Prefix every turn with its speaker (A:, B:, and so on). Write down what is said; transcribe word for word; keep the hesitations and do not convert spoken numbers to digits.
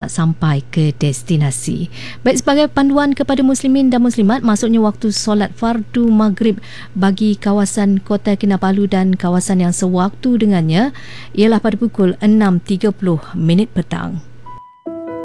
A: dapat sampai ke destinasi. Baik, sebagai panduan kepada muslimin dan muslimat, masuknya waktu solat fardu maghrib bagi kawasan Kota Kinabalu dan kawasan yang sewaktu dengannya ialah pada pukul enam tiga puluh minit petang.